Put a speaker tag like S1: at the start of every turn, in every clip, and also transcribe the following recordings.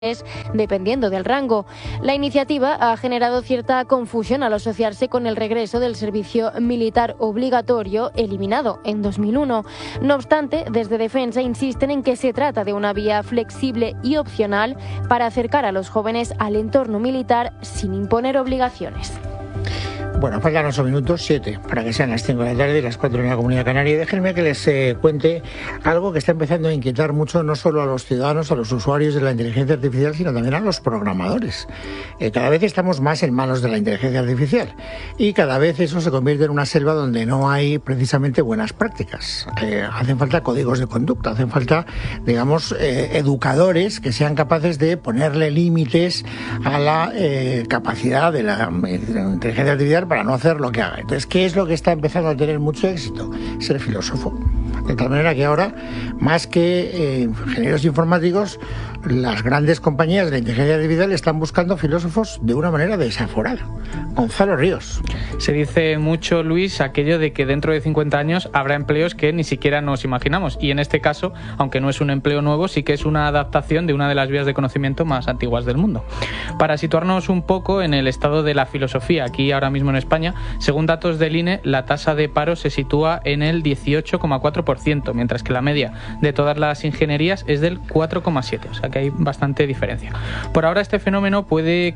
S1: dependiendo del rango. La iniciativa ha generado cierta confusión al asociarse con el regreso del servicio militar obligatorio eliminado en 2001. No obstante, desde Defensa insisten en que se trata de una vía flexible y opcional para acercar a los jóvenes al entorno militar sin imponer obligaciones.
S2: Bueno, faltan 8 minutos, 7, para que sean las 5 de la tarde y las 4 en la Comunidad Canaria. Y déjenme que les cuente algo que está empezando a inquietar mucho no solo a los ciudadanos, a los usuarios de la inteligencia artificial, sino también a los programadores. Cada vez estamos más en manos de la inteligencia artificial y cada vez eso se convierte en una selva donde no hay precisamente buenas prácticas. Hacen falta códigos de conducta, hacen falta, digamos, educadores que sean capaces de ponerle límites a la capacidad de la inteligencia artificial para no hacer lo que haga. Entonces, ¿qué es lo que está empezando a tener mucho éxito? Ser filósofo. De tal manera que ahora, más que ingenieros informáticos, las grandes compañías de la inteligencia artificial están buscando filósofos de una manera desaforada. Gonzalo Ríos.
S3: Se dice mucho, Luis, aquello de que dentro de 50 años habrá empleos que ni siquiera nos imaginamos. Y en este caso, aunque no es un empleo nuevo, sí que es una adaptación de una de las vías de conocimiento más antiguas del mundo. Para situarnos un poco en el estado de la filosofía, aquí ahora mismo en España, según datos del INE, la tasa de paro se sitúa en el 18,4%, mientras que la media de todas las ingenierías es del 4,7%, o sea que hay bastante diferencia. Por ahora este fenómeno puede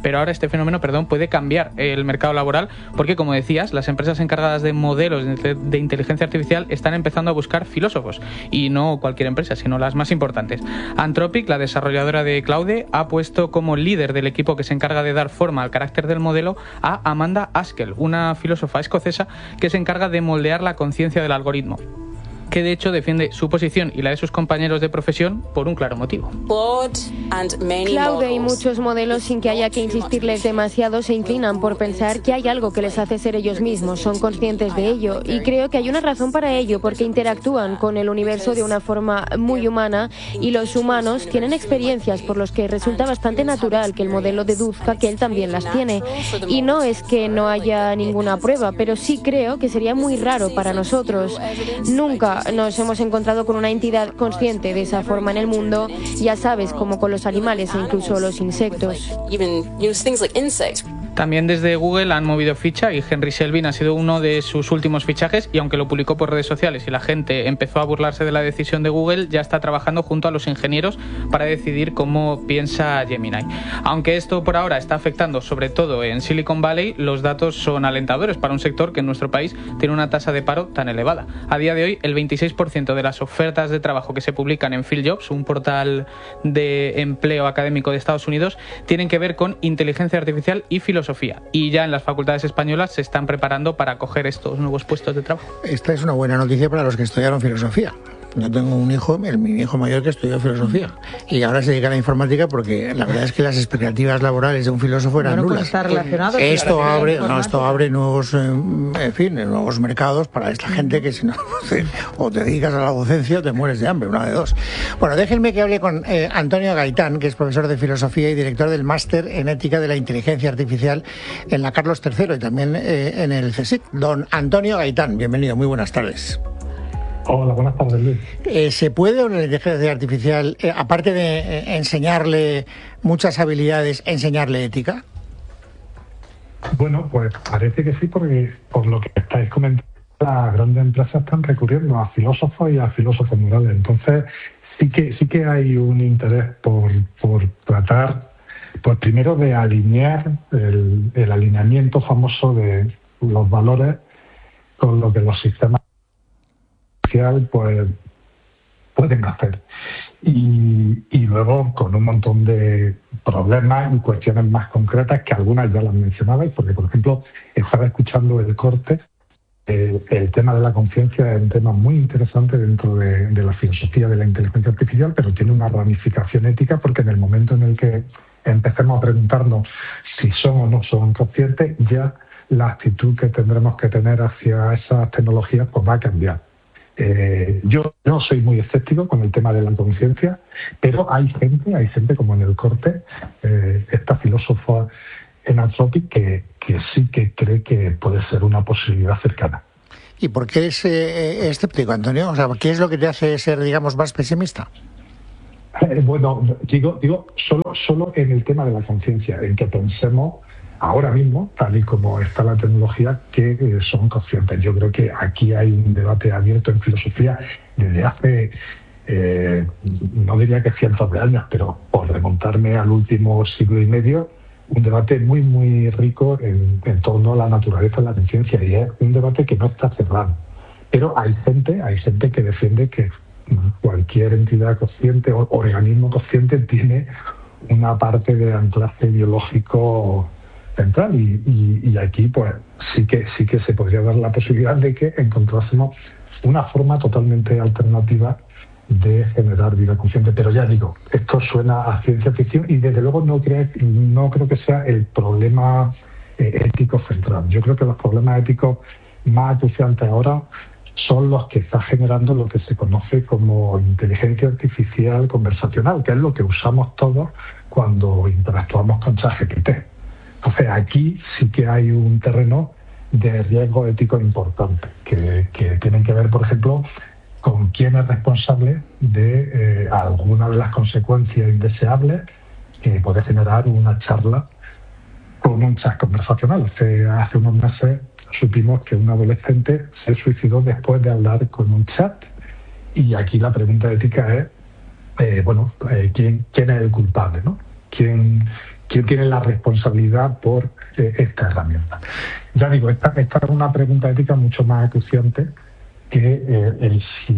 S3: cambiar el mercado laboral porque, como decías, las empresas encargadas de modelos de inteligencia artificial están empezando a buscar filósofos, y no cualquier empresa, sino las más importantes. Anthropic, la desarrolladora de Claude, ha puesto como líder del equipo que se encarga de dar forma al carácter del modelo a Amanda Askell, una filósofa escocesa que se encarga de moldear la conciencia del algoritmo, que de hecho defiende su posición y la de sus compañeros de profesión por un claro motivo.
S1: Claude y muchos modelos, sin que haya que insistirles demasiado, se inclinan por pensar que hay algo que les hace ser ellos mismos, son conscientes de ello, y creo que hay una razón para ello, porque interactúan con el universo de una forma muy humana, y los humanos tienen experiencias por los que resulta bastante natural que el modelo deduzca que él también las tiene. Y no es que no haya ninguna prueba, pero sí creo que sería muy raro para nosotros. Nunca nos hemos encontrado con una entidad consciente de esa forma en el mundo, ya sabes, como con los animales e incluso los insectos.
S3: También desde Google han movido ficha y Henry Shelby ha sido uno de sus últimos fichajes, y aunque lo publicó por redes sociales y la gente empezó a burlarse de la decisión de Google, ya está trabajando junto a los ingenieros para decidir cómo piensa Gemini. Aunque esto por ahora está afectando sobre todo en Silicon Valley, los datos son alentadores para un sector que en nuestro país tiene una tasa de paro tan elevada. A día de hoy, el 26% de las ofertas de trabajo que se publican en PhilJobs, un portal de empleo académico de Estados Unidos, tienen que ver con inteligencia artificial y filosofía. Y ya en las facultades españolas se están preparando para acoger estos nuevos puestos de trabajo.
S2: Esta es una buena noticia para los que estudiaron filosofía. Yo tengo un hijo, mi hijo mayor, que estudió filosofía y ahora se dedica a la informática, porque la verdad es que las expectativas laborales de un filósofo eran nulas.
S4: Pues está relacionado.
S2: Esto abre nuevos, nuevos mercados para esta gente que, si no, o te dedicas a la docencia o te mueres de hambre, una de dos. Bueno, déjenme que hable con Antonio Gaitán, que es profesor de filosofía y director del máster en ética de la inteligencia artificial en la Carlos III y también en el CSIC. Don Antonio Gaitán, bienvenido, muy buenas tardes.
S5: Hola, buenas tardes, Luis.
S2: ¿Se puede una inteligencia artificial, aparte de enseñarle muchas habilidades, enseñarle ética?
S5: Bueno, pues parece que sí, porque por lo que estáis comentando, las grandes empresas están recurriendo a filósofos y a filósofos morales. Entonces, sí que hay un interés por tratar, pues primero de alinear el alineamiento famoso de los valores con lo que los sistemas pues pueden hacer, y luego con un montón de problemas y cuestiones más concretas que algunas ya las mencionabais, porque por ejemplo estaba escuchando el corte. El tema de la conciencia es un tema muy interesante dentro de la filosofía de la inteligencia artificial, pero tiene una ramificación ética, porque en el momento en el que empecemos a preguntarnos si son o no son conscientes, ya la actitud que tendremos que tener hacia esas tecnologías pues va a cambiar. Yo soy muy escéptico con el tema de la conciencia, pero hay gente como en el corte, esta filósofa en Anthropic, que sí que cree que puede ser una posibilidad cercana.
S2: ¿Y por qué es escéptico, Antonio? O sea, ¿qué es lo que te hace ser, digamos, más pesimista?
S5: Bueno, digo solo en el tema de la conciencia, en que pensemos ahora mismo, tal y como está la tecnología, que son conscientes. Yo creo que aquí hay un debate abierto en filosofía desde hace, no diría que cientos de años, pero por remontarme al último siglo y medio, un debate muy, muy rico en torno a la naturaleza de la conciencia, y es un debate que no está cerrado. Pero hay gente que defiende que cualquier entidad consciente o organismo consciente tiene una parte de anclaje biológico central, y aquí pues sí que se podría dar la posibilidad de que encontrásemos una forma totalmente alternativa de generar vida consciente. Pero ya digo, esto suena a ciencia ficción y desde luego no creo que sea el problema ético central. Yo creo que los problemas éticos más acuciantes ahora son los que está generando lo que se conoce como inteligencia artificial conversacional, que es lo que usamos todos cuando interactuamos con ChatGPT. Entonces aquí sí que hay un terreno de riesgo ético importante, que tienen que ver, por ejemplo, con quién es responsable de alguna de las consecuencias indeseables que puede generar una charla con un chat conversacional. Hace unos meses supimos que un adolescente se suicidó después de hablar con un chat, y aquí la pregunta ética es, ¿quién es el culpable, ¿no? ¿Quién tiene la responsabilidad por esta herramienta? Ya digo, esta es una pregunta ética mucho más acuciante que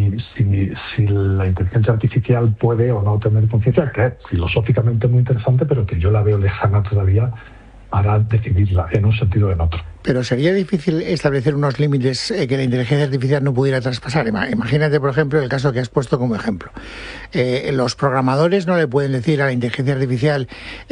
S5: si la inteligencia artificial puede o no tener conciencia, que es filosóficamente muy interesante, pero que yo la veo lejana todavía para decidirla en un sentido o en otro.
S2: Pero sería difícil establecer unos límites que la inteligencia artificial no pudiera traspasar. Imagínate, por ejemplo, el caso que has puesto como ejemplo. Los programadores no le pueden decir a la inteligencia artificial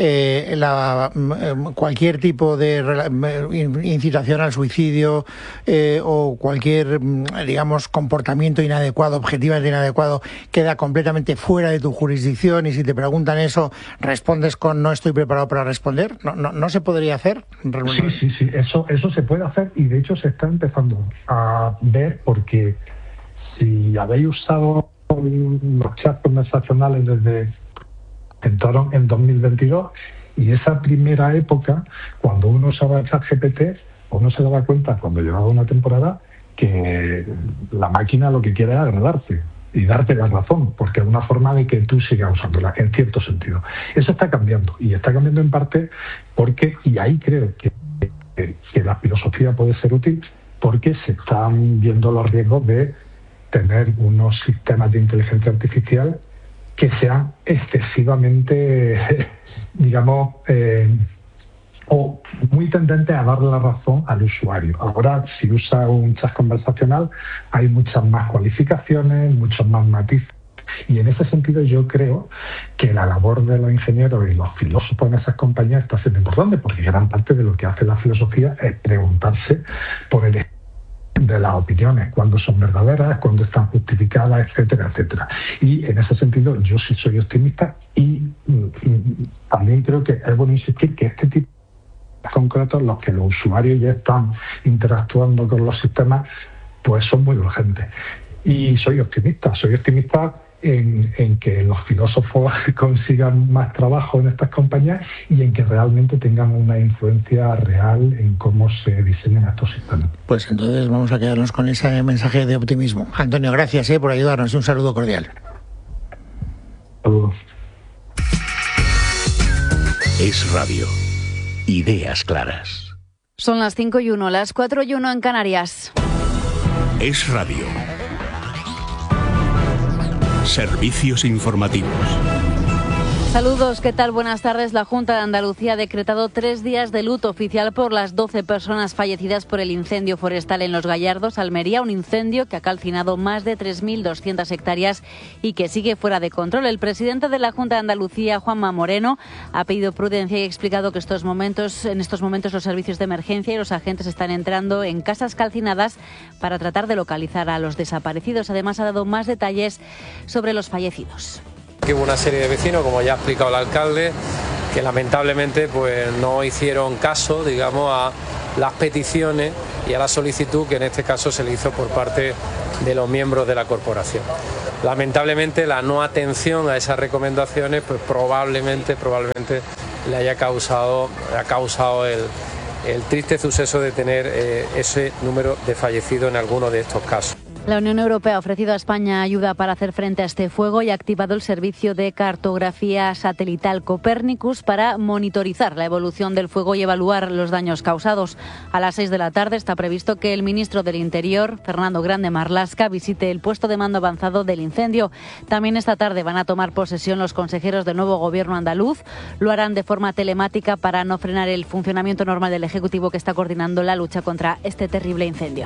S2: cualquier tipo de incitación al suicidio o cualquier, digamos, comportamiento inadecuado, objetivamente inadecuado, queda completamente fuera de tu jurisdicción, y si te preguntan eso, respondes con no estoy preparado para responder. ¿No se podría hacer?
S5: Sí. Eso se puede hacer, y de hecho se está empezando a ver, porque si habéis usado los chats conversacionales entraron en 2022, y esa primera época, cuando uno usaba el ChatGPT, uno se daba cuenta cuando llevaba una temporada que la máquina lo que quiere es agradarte y darte la razón, porque es una forma de que tú sigas usándola, en cierto sentido. Eso está cambiando, y está cambiando en parte porque, y ahí creo que la filosofía puede ser útil, porque se están viendo los riesgos de tener unos sistemas de inteligencia artificial que sean excesivamente, digamos, o muy tendentes a darle la razón al usuario. Ahora, si usa un chat conversacional, hay muchas más cualificaciones, muchos más matices. Y en ese sentido yo creo que la labor de los ingenieros y los filósofos en esas compañías está siendo importante, porque gran parte de lo que hace la filosofía es preguntarse por el de las opiniones, cuándo son verdaderas, cuándo están justificadas, etcétera, etcétera. Y en ese sentido yo sí soy optimista, y también creo que es bueno insistir que este tipo de concretos, los que los usuarios ya están interactuando con los sistemas, pues son muy urgentes. Y soy optimista en que los filósofos consigan más trabajo en estas compañías, y en que realmente tengan una influencia real en cómo se diseñan estos sistemas.
S2: Pues entonces vamos a quedarnos con ese mensaje de optimismo. Antonio, gracias por ayudarnos, un saludo cordial.
S5: Saludos.
S4: Es Radio. Ideas claras.
S6: Son las 5:01, las 4:01 en Canarias.
S4: Es Radio. Servicios informativos.
S6: Saludos, ¿qué tal? Buenas tardes. La Junta de Andalucía ha decretado 3 días de luto oficial por las 12 personas fallecidas por el incendio forestal en Los Gallardos, Almería. Un incendio que ha calcinado más de 3.200 hectáreas y que sigue fuera de control. El presidente de la Junta de Andalucía, Juanma Moreno, ha pedido prudencia y ha explicado que en estos momentos los servicios de emergencia y los agentes están entrando en casas calcinadas para tratar de localizar a los desaparecidos. Además, ha dado más detalles sobre los fallecidos.
S7: Que hubo una serie de vecinos, como ya ha explicado el alcalde, que lamentablemente pues no hicieron caso, digamos, a las peticiones y a la solicitud que en este caso se le hizo por parte de los miembros de la corporación. lamentablemente la no atención a esas recomendaciones pues probablemente le haya causado el triste suceso de tener ese número de fallecidos en alguno de estos casos.
S6: La Unión Europea ha ofrecido a España ayuda para hacer frente a este fuego y ha activado el servicio de cartografía satelital Copernicus para monitorizar la evolución del fuego y evaluar los daños causados. A las 6 de la tarde está previsto que el ministro del Interior, Fernando Grande Marlaska, visite el puesto de mando avanzado del incendio. También esta tarde van a tomar posesión los consejeros del nuevo gobierno andaluz. Lo harán de forma telemática para no frenar el funcionamiento normal del Ejecutivo que está coordinando la lucha contra este terrible incendio.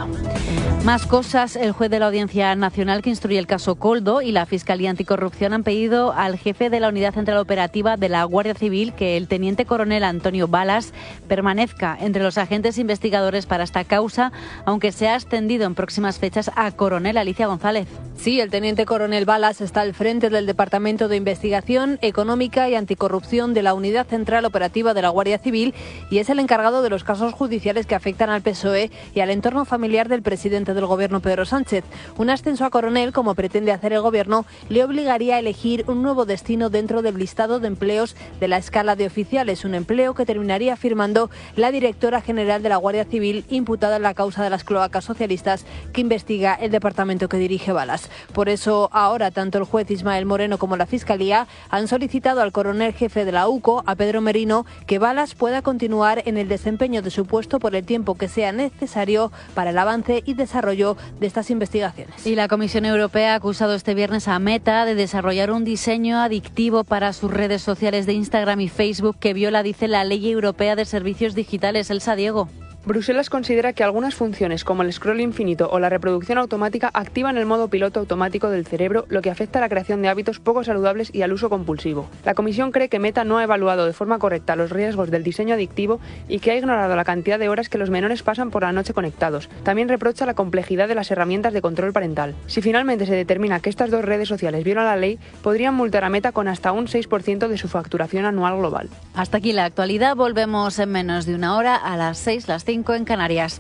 S6: Más cosas. El juez de la Audiencia Nacional que instruye el caso Koldo y la Fiscalía Anticorrupción han pedido al jefe de la Unidad Central Operativa de la Guardia Civil que el teniente coronel Antonio Balas permanezca entre los agentes investigadores para esta causa, aunque se ha ascendido en próximas fechas a coronel. Alicia González.
S8: Sí, el teniente coronel Balas está al frente del Departamento de Investigación Económica y Anticorrupción de la Unidad Central Operativa de la Guardia Civil y es el encargado de los casos judiciales que afectan al PSOE y al entorno familiar del presidente del Gobierno, Pedro Sánchez. Un ascenso a coronel, como pretende hacer el Gobierno, le obligaría a elegir un nuevo destino dentro del listado de empleos de la escala de oficiales, un empleo que terminaría firmando la directora general de la Guardia Civil, imputada en la causa de las cloacas socialistas que investiga el departamento que dirige Balas. Por eso, ahora, tanto el juez Ismael Moreno como la Fiscalía han solicitado al coronel jefe de la UCO, a Pedro Merino, que Balas pueda continuar en el desempeño de su puesto por el tiempo que sea necesario para el avance y desarrollo de estas investigaciones.
S6: Y la Comisión Europea ha acusado este viernes a Meta de desarrollar un diseño adictivo para sus redes sociales de Instagram y Facebook que viola, dice, la Ley Europea de Servicios Digitales. Elsa Diego.
S9: Bruselas considera que algunas funciones como el scroll infinito o la reproducción automática activan el modo piloto automático del cerebro, lo que afecta a la creación de hábitos poco saludables y al uso compulsivo. La Comisión cree que Meta no ha evaluado de forma correcta los riesgos del diseño adictivo y que ha ignorado la cantidad de horas que los menores pasan por la noche conectados. También reprocha la complejidad de las herramientas de control parental. Si finalmente se determina que estas dos redes sociales violan la ley, podrían multar a Meta con hasta un 6% de su facturación anual global.
S6: Hasta aquí la actualidad. Volvemos en menos de una hora, a las 6, las 5 en Canarias.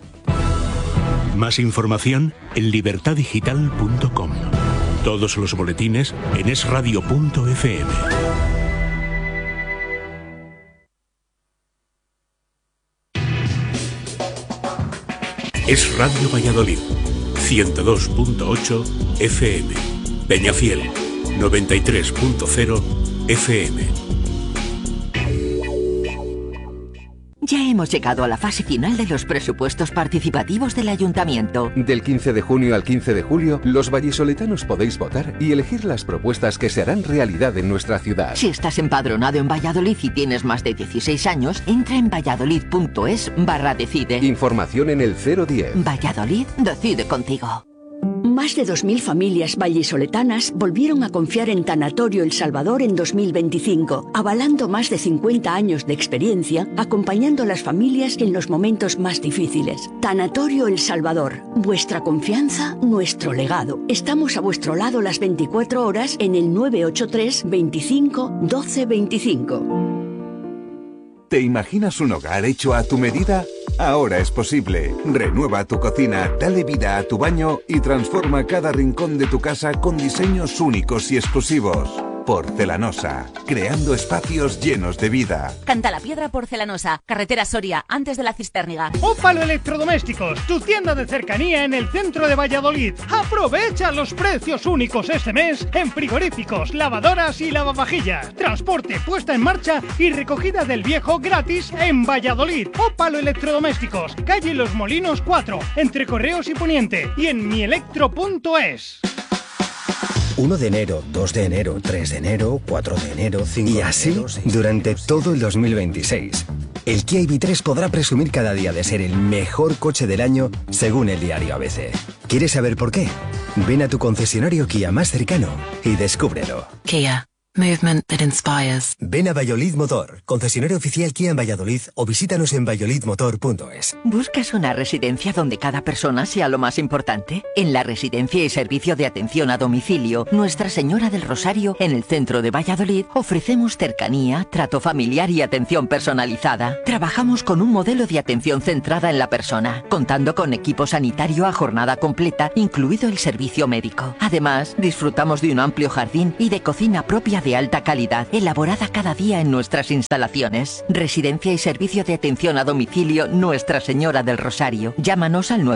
S4: Más información en libertadigital.com. Todos los boletines en esradio.fm. Es Radio Valladolid, 102.8 FM. Peñafiel, 93.0 FM.
S10: Ya hemos llegado a la fase final de los presupuestos participativos del Ayuntamiento.
S11: Del 15 de junio al 15 de julio, los vallisoletanos podéis votar y elegir las propuestas que se harán realidad en nuestra ciudad.
S10: Si estás empadronado en Valladolid y tienes más de 16 años, entra en valladolid.es/decide.
S11: Información en el 010.
S10: Valladolid decide contigo.
S12: Más de 2.000 familias vallisoletanas volvieron a confiar en Tanatorio El Salvador en 2025, avalando más de 50 años de experiencia, acompañando a las familias en los momentos más difíciles. Tanatorio El Salvador, vuestra confianza, nuestro legado. Estamos a vuestro lado las 24 horas en el 983 25 12 25.
S13: ¿Te imaginas un hogar hecho a tu medida? Ahora es posible. Renueva tu cocina, dale vida a tu baño y transforma cada rincón de tu casa con diseños únicos y exclusivos. Porcelanosa, creando espacios llenos de vida.
S14: Cantalapiedra Porcelanosa, carretera Soria, antes de la Cistérniga.
S15: Ópalo Electrodomésticos, tu tienda de cercanía en el centro de Valladolid. Aprovecha los precios únicos este mes en frigoríficos, lavadoras y lavavajillas. Transporte, puesta en marcha y recogida del viejo gratis en Valladolid. Ópalo Electrodomésticos, calle Los Molinos 4, entre Correos y Poniente, y en mielectro.es.
S16: 1 de enero, 2 de enero, 3 de enero, 4 de enero, 5 y así durante todo el 2026. El Kia EV3 podrá presumir cada día de ser el mejor coche del año según el diario ABC. ¿Quieres saber por qué? Ven a tu concesionario Kia más cercano y descúbrelo.
S14: Kia.
S17: Movement that inspires.
S16: Ven a Valladolid Motor, concesionario oficial Kia en Valladolid, o visítanos en valladolidmotor.es.
S10: ¿Buscas una residencia donde cada persona sea lo más importante? En la Residencia y Servicio de Atención a Domicilio Nuestra Señora del Rosario, en el centro de Valladolid, ofrecemos cercanía, trato familiar y atención personalizada. Trabajamos con un modelo de atención centrada en la persona, contando con equipo sanitario a jornada completa, incluido el servicio médico. Además, disfrutamos de un amplio jardín y de cocina propia de alta calidad, elaborada cada día en nuestras instalaciones. Residencia y Servicio de Atención a Domicilio Nuestra Señora del Rosario. Llámanos al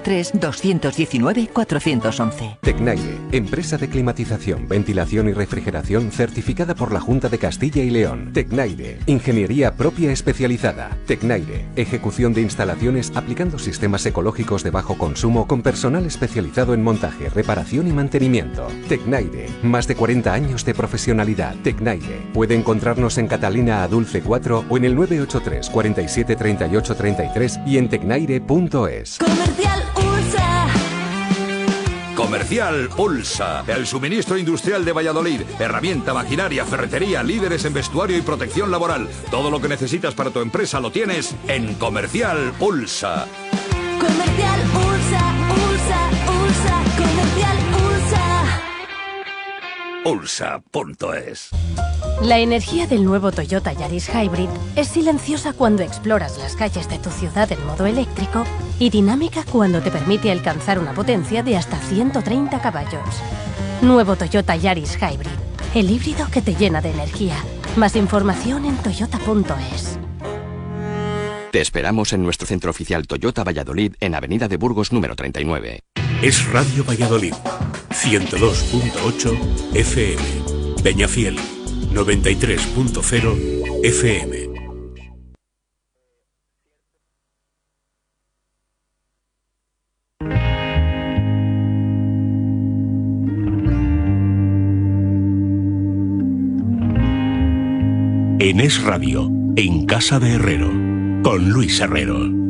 S10: 983-219-411.
S11: Tecnaire, empresa de climatización, ventilación y refrigeración certificada por la Junta de Castilla y León. Tecnaire, ingeniería propia especializada. Tecnaire, ejecución de instalaciones aplicando sistemas ecológicos de bajo consumo con personal especializado en montaje, reparación y mantenimiento. Tecnaire, más de 40 años de profesionalidad. Tecnaire. Puede encontrarnos en Catalina a Dulce 4 o en el 983 47 38 33 y en tecnaire.es.
S18: Comercial USA.
S19: Comercial Ulsa, el suministro industrial de Valladolid, herramienta, maquinaria, ferretería, líderes en vestuario y protección laboral. Todo lo que necesitas para tu empresa lo tienes en Comercial Ulsa.
S18: Comercial USA, USA, USA, Comercial USA.
S19: Ulsa.es.
S20: La energía del nuevo Toyota Yaris Hybrid es silenciosa cuando exploras las calles de tu ciudad en modo eléctrico y dinámica cuando te permite alcanzar una potencia de hasta 130 caballos. Nuevo Toyota Yaris Hybrid, el híbrido que te llena de energía. Más información en toyota.es.
S21: Te esperamos en nuestro centro oficial Toyota Valladolid en Avenida de Burgos número 39.
S4: Es Radio Valladolid, 102.8 FM. Peñafiel, 93.0 FM. En Es Radio, en Casa de Herrero, con Luis Herrero.